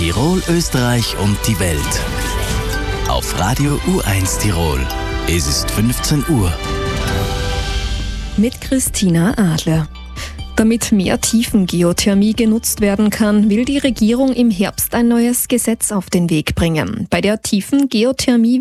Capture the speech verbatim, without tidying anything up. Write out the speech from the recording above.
Tirol, Österreich und die Welt. Auf Radio U eins Tirol. Es ist fünfzehn Uhr. Mit Christina Adler. Damit mehr Tiefengeothermie genutzt werden kann, will die Regierung im Herbst ein neues Gesetz auf den Weg bringen. Bei der Tiefengeothermie